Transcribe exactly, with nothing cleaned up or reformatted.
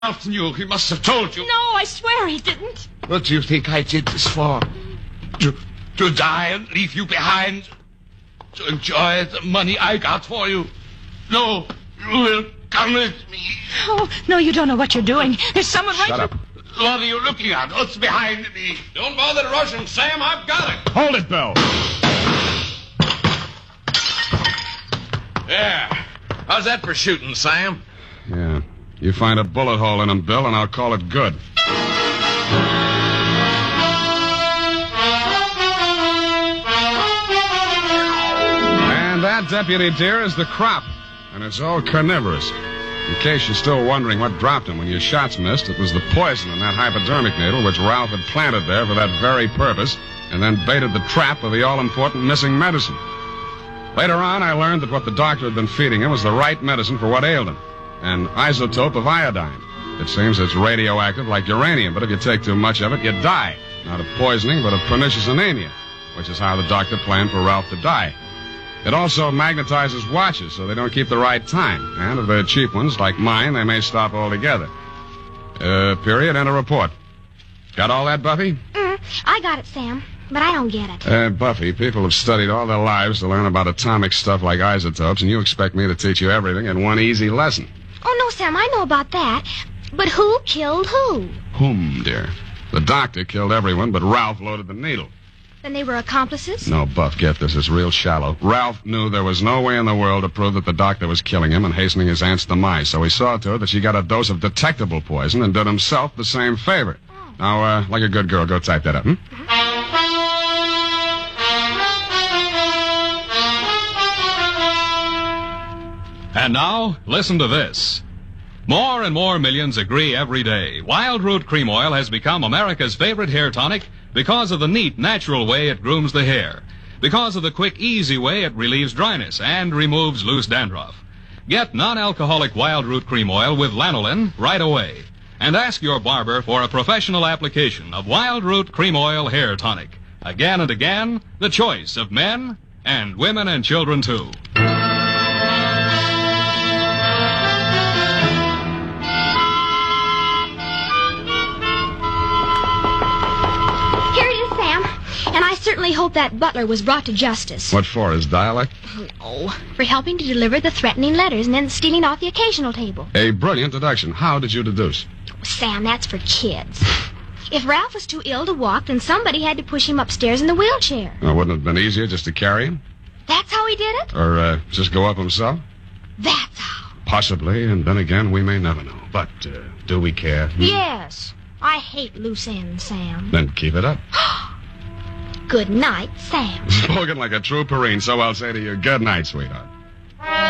Ralph knew. He must have told you. No, I swear he didn't. What do you think I did this for? To, to die and leave you behind? To enjoy the money I got for you? No, you will come with me. Oh, no, you don't know what you're doing. There's someone right... Shut up. What are you looking at? What's behind me? Don't bother to rush him, Sam. I've got it. Hold it, Bill. Yeah. How's that for shooting, Sam? Yeah. You find a bullet hole in him, Bill, and I'll call it good. And that, deputy dear, is the crop. And it's all carnivorous. In case you're still wondering what dropped him when your shots missed, it was the poison in that hypodermic needle which Ralph had planted there for that very purpose, and then baited the trap of the all-important missing medicine. Later on, I learned that what the doctor had been feeding him was the right medicine for what ailed him, an isotope of iodine. It seems it's radioactive like uranium, but if you take too much of it, you die. Not of poisoning, but of pernicious anemia, which is how the doctor planned for Ralph to die. It also magnetizes watches so they don't keep the right time. And if they're cheap ones, like mine, they may stop altogether. Uh, period, and a report. Got all that, Buffy? Mm, I got it, Sam, but I don't get it. Uh, Buffy, people have studied all their lives to learn about atomic stuff like isotopes, and you expect me to teach you everything in one easy lesson. Oh, no, Sam, I know about that. But who killed who? Whom, dear? The doctor killed everyone, but Ralph loaded the needle. Then they were accomplices? No, Buff, get this. It's real shallow. Ralph knew there was no way in the world to prove that the doctor was killing him and hastening his aunt's demise, so he saw to it that she got a dose of detectable poison and did himself the same favor. Oh. Now, uh, like a good girl, go type that up, hmm? And now, listen to this. More and more millions agree every day Wild Root Cream Oil has become America's favorite hair tonic because of the neat, natural way it grooms the hair, because of the quick, easy way it relieves dryness and removes loose dandruff. Get non-alcoholic Wild Root Cream Oil with lanolin right away, and ask your barber for a professional application of Wild Root Cream Oil Hair Tonic. Again and again, the choice of men and women and children, too. And I certainly hope that butler was brought to justice. What for, his dialect? No, for helping to deliver the threatening letters and then stealing off the occasional table. A brilliant deduction. How did you deduce? Sam, that's for kids. If Ralph was too ill to walk, then somebody had to push him upstairs in the wheelchair. Well, wouldn't it have been easier just to carry him? That's how he did it? Or uh, just go up himself? That's how. Possibly, and then again, we may never know. But uh, do we care? Hmm? Yes. I hate loose ends, Sam. Then keep it up. Good night, Sam. Spoken like a true Perrine, so I'll say to you, good night, sweetheart.